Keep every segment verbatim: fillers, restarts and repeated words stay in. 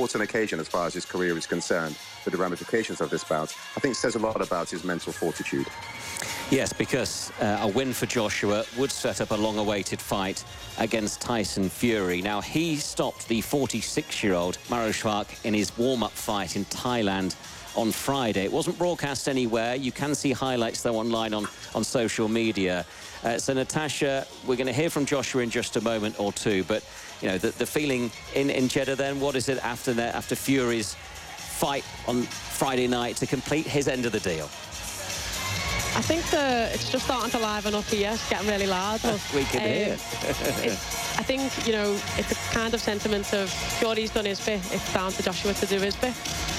important occasion as far as his career is concerned, with the ramifications of this bout, I think says a lot about his mental fortitude. Yes, because uh, a win for Joshua would set up a long-awaited fight against Tyson Fury. Now, he stopped the forty-six-year-old Mauro Schwark in his warm-up fight in Thailand on Friday. It wasn't broadcast anywhere. You can see highlights, though, online on, on social media. Uh, so, Natasha, we're going to hear from Joshua in just a moment or two. But, you know, the, the feeling in, in Jeddah then, what is it after, the, after Fury's fight on Friday night to complete his end of the deal? I think the, it's just starting to liven up here. It's getting really loud. But, we can um, hear. it, I think, you know, it's a kind of sentiment of Fury's done his bit. It's down to Joshua to do his bit.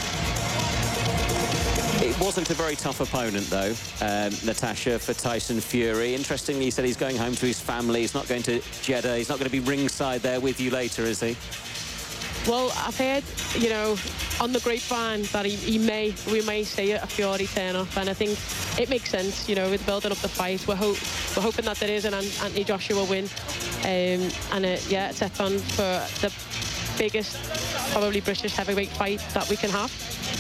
It wasn't a very tough opponent, though, um, Natasha, for Tyson Fury. Interestingly, he said he's going home to his family. He's not going to Jeddah. He's not going to be ringside there with you later, is he? Well, I've heard, you know, on the grapevine that he, he may, we may see a Fury turn up, and I think it makes sense, you know, with building up the fight. We're, ho we're hoping that there is an Anthony Joshua win, um, and uh, yeah, it's set on for the biggest, probably British heavyweight fight that we can have.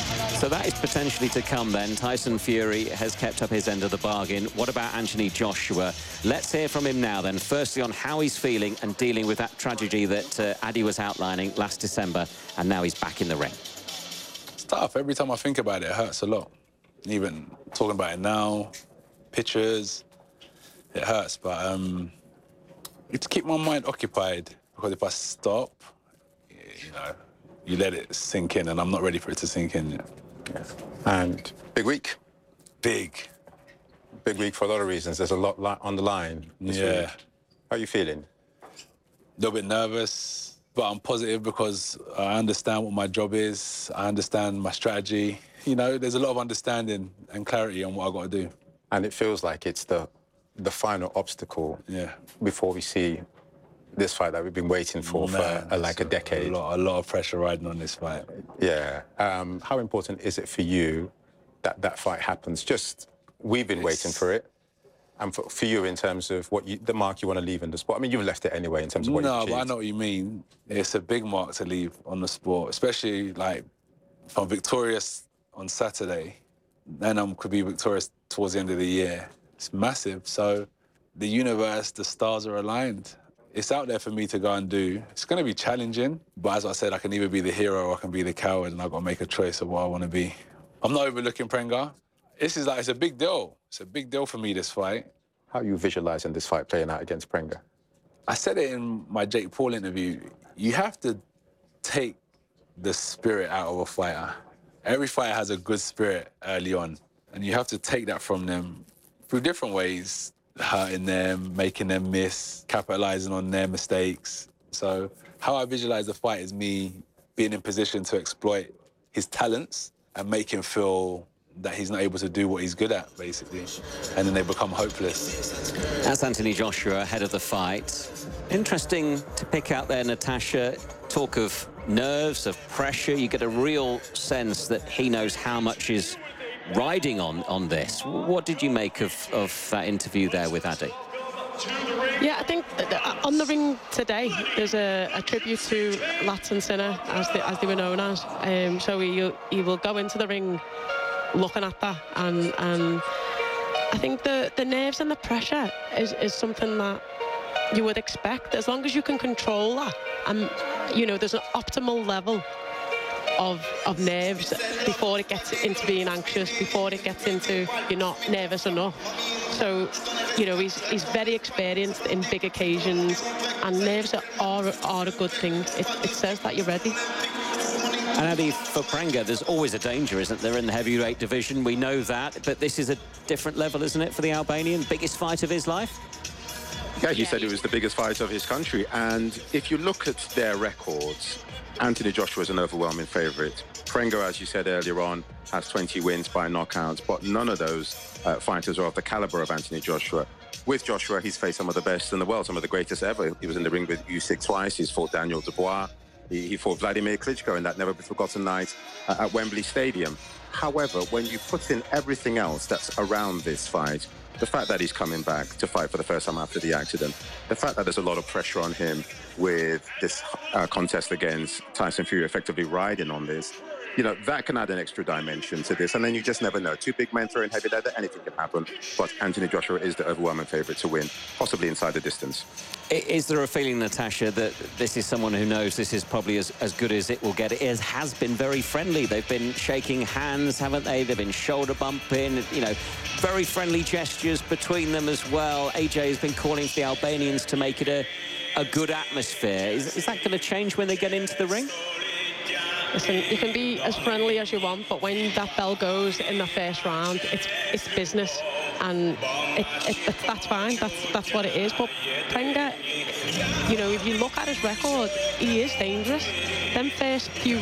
So that is potentially to come then. Tyson Fury has kept up his end of the bargain. What about Anthony Joshua? Let's hear from him now then. Firstly on how he's feeling and dealing with that tragedy that uh, Adi was outlining last December, and now he's back in the ring. It's tough. Every time I think about it, it hurts a lot. Even talking about it now, pictures, it hurts. But um, it's to keep my mind occupied, because if I stop, you know, you let it sink in, and I'm not ready for it to sink in yet. Yes. And big week. Big. Big week for a lot of reasons. There's a lot li on the line this yeah. week. How are you feeling? A little bit nervous, but I'm positive because I understand what my job is. I understand my strategy. You know, there's a lot of understanding and clarity on what I've got to do. And it feels like it's the, the final obstacle yeah. before we see this fight that we've been waiting for Man, for uh, like a decade. A lot, a lot of pressure riding on this fight. Yeah. Um, how important is it for you that that fight happens? Just, we've been it's... waiting for it. And for, for you in terms of what you, the mark you want to leave in the sport. I mean, you've left it anyway in terms of what no, you've achieved. No, but I know what you mean. It's a big mark to leave on the sport, especially like if I'm victorious on Saturday, then I could be victorious towards the end of the year. It's massive. So the universe, the stars are aligned. It's out there for me to go and do. It's going to be challenging, but as I said, I can either be the hero or I can be the coward, and I've got to make a choice of what I want to be. I'm not overlooking Prenga. This is like, it's a big deal. It's a big deal for me, this fight. How are you visualising this fight playing out against Prenga? I said it in my Jake Paul interview. You have to take the spirit out of a fighter. Every fighter has a good spirit early on, and you have to take that from them through different ways. Hurting them, making them miss, capitalizing on their mistakes. So how I visualize the fight is me being in position to exploit his talents and make him feel that he's not able to do what he's good at, basically. And then they become hopeless. That's Anthony Joshua ahead of the fight. Interesting to pick out there, Natasha. Talk of nerves, of pressure. You get a real sense that he knows how much is riding on on this. What did you make of, of that interview there with Adi? Yeah, I think on the ring today, there's a, a tribute to Lats and Sinner, as they, as they were known as. Um, so he, he will go into the ring looking at that, and, and I think the, the nerves and the pressure is, is something that you would expect, as long as you can control that. And, you know, there's an optimal level Of, of nerves before it gets into being anxious, before it gets into you're not nervous enough. So, you know, he's, he's very experienced in big occasions, and nerves are, are, are a good thing. It, it says that you're ready. And Adi, for Prenga, there's always a danger, isn't there, in the heavyweight division? We know that, but this is a different level, isn't it, for the Albanian? Biggest fight of his life? Yeah, he said it was the biggest fight of his country. And if you look at their records, Anthony Joshua is an overwhelming favourite. Prenga, as you said earlier on, has twenty wins by knockouts, but none of those uh, fighters are of the calibre of Anthony Joshua. With Joshua, he's faced some of the best in the world, some of the greatest ever. He was in the ring with Usyk twice. He's fought Daniel Dubois. He, he fought Vladimir Klitschko in that never-be-forgotten night uh, at Wembley Stadium. However, when you put in everything else that's around this fight, the fact that he's coming back to fight for the first time after the accident, the fact that there's a lot of pressure on him with this uh, contest against Tyson Fury effectively riding on this, you know, that can add an extra dimension to this. And then you just never know. Two big men throwing heavy leather, anything can happen. But Anthony Joshua is the overwhelming favourite to win, possibly inside the distance. Is there a feeling, Natasha, that this is someone who knows this is probably as, as good as it will get? It is, has been very friendly. They've been shaking hands, haven't they? They've been shoulder bumping, you know, very friendly gestures between them as well. A J has been calling for the Albanians to make it a, a good atmosphere. Is, is that going to change when they get into the ring? Listen, you can be as friendly as you want, but when that bell goes in the first round, it's it's business, and it, it, it, that's fine. That's that's what it is. But Prenga, you know, if you look at his record, he is dangerous. Them first few